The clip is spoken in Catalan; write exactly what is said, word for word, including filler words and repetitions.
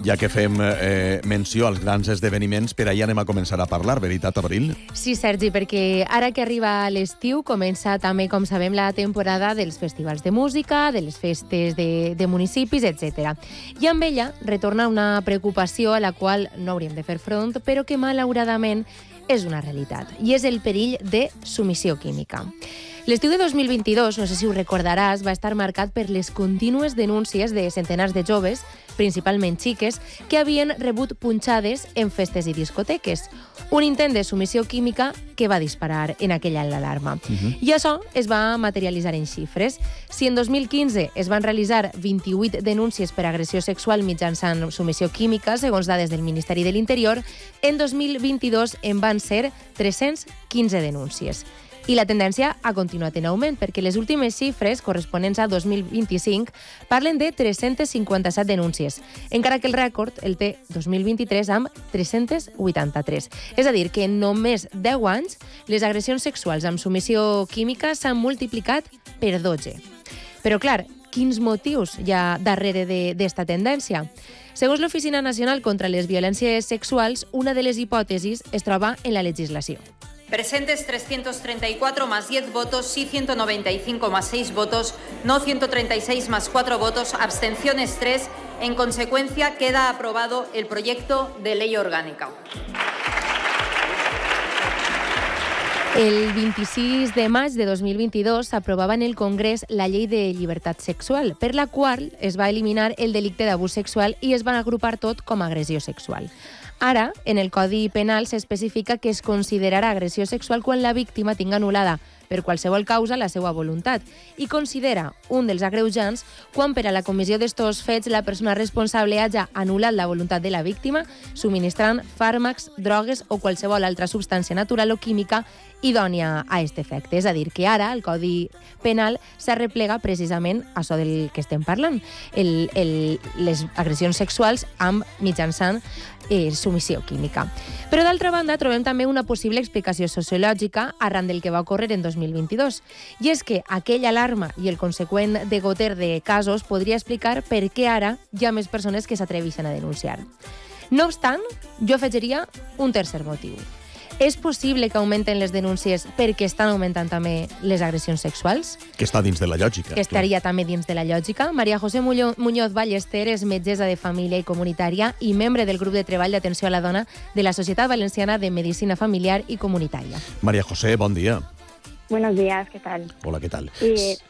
ja que fem eh, menció als grans esdeveniments, per ahir anem a començar a parlar, veritat, Abril? Sí, Sergi, perquè ara que arriba l'estiu comença també, com sabem, la temporada dels festivals de música, de les festes de, de municipis, etcètera. I amb ella retorna una preocupació a la qual no hauríem de fer front, però que malauradament és una realitat, i és el perill de submissió química. L'estiu de dos mil vint-i-dos, no sé si ho recordaràs, va estar marcat per les contínues denúncies de centenars de joves, principalment xiques, que havien rebut punxades en festes i discoteques. Un intent de submissió química que va disparar en aquell any l'alarma. Uh-huh. I això es va materialitzar en xifres. Si en dos mil quinze es van realitzar vint-i-vuit denúncies per agressió sexual mitjançant submissió química, segons dades del Ministeri de l'Interior, en dos mil vint-i-dos en van ser tres-cents quinze denúncies. I la tendència ha continuat en augment, perquè les últimes xifres, corresponents a dos mil vint-i-cinc, parlen de tres-cents cinquanta-set denúncies, encara que el rècord el té dos mil vint-i-tres amb tres-cents vuitanta-tres. És a dir, que en només deu anys les agressions sexuals amb submissió química s'han multiplicat per dotze. Però, clar, quins motius hi ha darrere d'esta tendència? Segons l'Oficina Nacional contra les Violències Sexuals, una de les hipòtesis es troba en la legislació. Presentes trescientos treinta y cuatro más diez votos, sí ciento noventa y cinco más seis votos, no ciento treinta y seis más cuatro votos, abstenciones tres. En consecuencia, queda aprobado el proyecto de ley orgánica. El vint-i-sis de maig de dos mil vint-i-dos s'aprovava en el Congrés la Llei de Llibertat Sexual, per la qual es va eliminar el delicte d'abús sexual i es va agrupar tot com a agressió sexual. Ara, en el Codi Penal s'especifica que es considerarà agressió sexual quan la víctima tinga anul·lada per qualsevol causa la seva voluntat i considera un dels agreujants quan per a la comissió d'estos fets la persona responsable hagi anul·lat la voluntat de la víctima subministrant fàrmacs, drogues o qualsevol altra substància natural o química idònia a aquest efecte. És a dir, que ara el Codi Penal s'arreplega precisament a això del que estem parlant, el, el, les agressions sexuals amb mitjançant eh, submissió química. Però d'altra banda trobem també una possible explicació sociològica arran del que va ocórrer en dos mil vint-i-dos. I és que aquella alarma i el conseqüent degoter de casos podria explicar per què ara hi ha més persones que s'atreveixen a denunciar. No obstant, jo afegiria un tercer motiu. És possible que augmenten les denúncies perquè estan augmentant també les agressions sexuals? Que està dins de la lògica. Que estaria també dins de la lògica. Maria José Muñoz Ballester és metgessa de família i comunitària i membre del grup de treball d'atenció a la dona de la Societat Valenciana de Medicina Familiar i Comunitària. María José, bon dia. Buenos días, ¿qué tal? Hola, ¿qué tal? Y